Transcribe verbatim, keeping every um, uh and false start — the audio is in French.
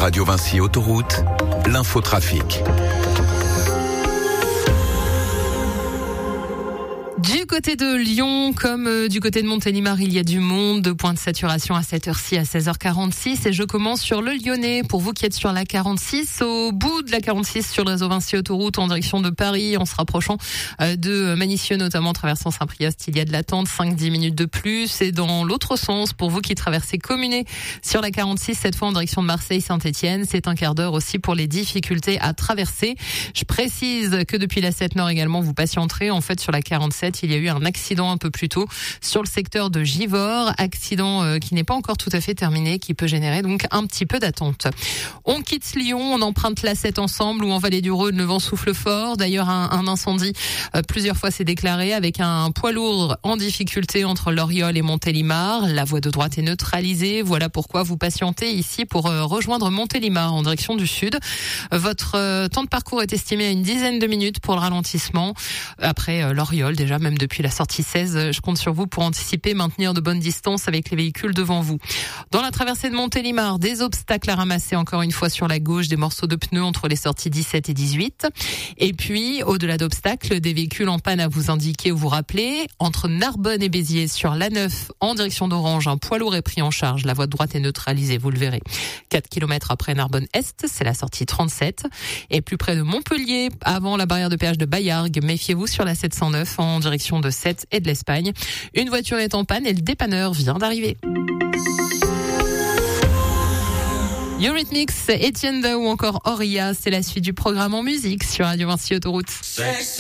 Radio Vinci Autoroute, l'infotrafic. Du côté de Lyon, comme euh, du côté de Montélimar, il y a du monde. Deux points de saturation à cette heure-ci, à seize heures quarante-six. Et je commence sur le Lyonnais. Pour vous qui êtes sur la quarante-six, au bout de la quarante-six, sur le réseau Vinci Autoroute, en direction de Paris, en se rapprochant euh, de Manicieux, notamment traversant Saint-Priest, il y a de l'attente, cinq à dix minutes de plus. Et dans l'autre sens, pour vous qui traversez Communé sur la quarante-six, cette fois en direction de Marseille-Saint-Etienne, c'est un quart d'heure aussi pour les difficultés à traverser. Je précise que depuis la sept Nord également, vous patienterez. En fait, sur la quarante-sept, il y a eu un accident un peu plus tôt sur le secteur de Givors, accident euh, qui n'est pas encore tout à fait terminé, qui peut générer donc un petit peu d'attente. On quitte Lyon, on emprunte l'A sept ensemble, où en Vallée du Rhône, le vent souffle fort. D'ailleurs, un, un incendie euh, plusieurs fois s'est déclaré avec un poids lourd en difficulté entre Loriol et Montélimar. La voie de droite est neutralisée. Voilà pourquoi vous patientez ici pour euh, rejoindre Montélimar en direction du sud. Votre euh, temps de parcours est estimé à une dizaine de minutes pour le ralentissement. Après euh, Loriol, déjà, même depuis la sortie seize, je compte sur vous pour anticiper, maintenir de bonnes distances avec les véhicules devant vous. Dans la traversée de Montélimar, des obstacles à ramasser encore une fois sur la gauche, des morceaux de pneus entre les sorties dix-sept et dix-huit. Et puis, au-delà d'obstacles, des véhicules en panne à vous indiquer ou vous rappeler. Entre Narbonne et Béziers sur l'A neuf, en direction d'Orange, un poids lourd est pris en charge. La voie de droite est neutralisée, vous le verrez. quatre kilomètres après Narbonne-Est, c'est la sortie trente-sept. Et plus près de Montpellier, avant la barrière de péage de Baillargues, méfiez-vous sur la sept cent neuf en direction de Sète et de l'Espagne. Une voiture est en panne et le dépanneur vient d'arriver. Eurythmics, Etienne Daou ou encore Auria, c'est la suite du programme en musique sur Radio Vinci Autoroute.